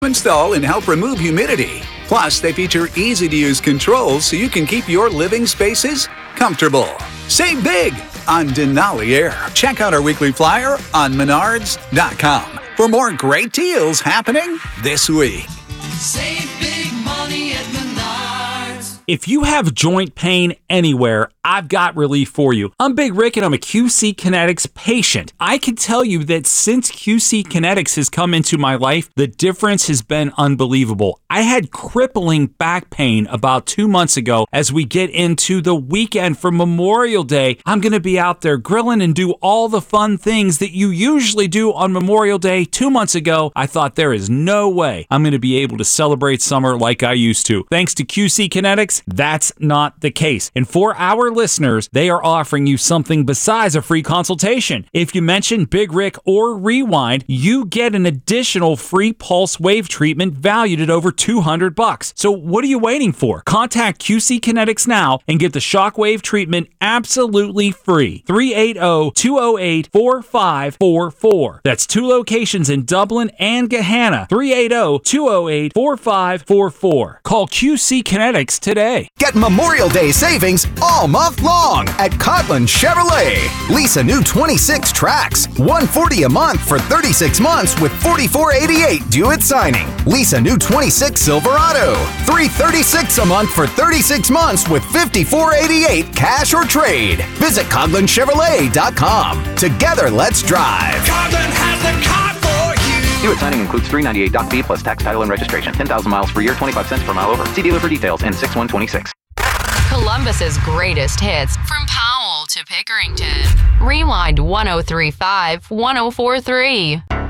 Install and help remove humidity. Plus, they feature easy-to-use controls so you can keep your living spaces comfortable. Save big on Denali Air. Check out our weekly flyer on Menards.com for more great deals happening this week. Save big money at Menards. If you have joint pain anywhere, I've got relief for you. I'm Big Rick and I'm a QC Kinetics patient. I can tell you that since QC Kinetics has come into my life, the difference has been unbelievable. I had crippling back pain about 2 months ago. As we get into the weekend for Memorial Day, I'm going to be out there grilling and do all the fun things that you usually do on Memorial Day. 2 months ago, I thought there is no way I'm going to be able to celebrate summer like I used to. Thanks to QC Kinetics, that's not the case. And for our listeners, they are offering you something besides a free consultation. If you mention Big Rick or Rewind, you get an additional free pulse wave treatment valued at over $200. So what are you waiting for? Contact QC Kinetics now and get the shockwave treatment absolutely free. 380-208-4544. That's 2 locations in Dublin and Gahanna. 380-208-4544. Call QC Kinetics today. Get Memorial Day savings all month long at Coghlan Chevrolet. Lease a new 26 Trax, $140 a month for 36 months with $44.88 due at signing. Lease a new 26 Silverado, $336 a month for 36 months with $54.88 cash or trade. Visit CoglanChevrolet.com. Together, let's drive. Coghlan has the car for you. Due at signing includes $398 doc fee plus tax, title, and registration. 10,000 miles per year, 25 cents per mile over. See dealer for details and 6126. Columbus's greatest hits from Powell to Pickerington. Rewind 1035 1043.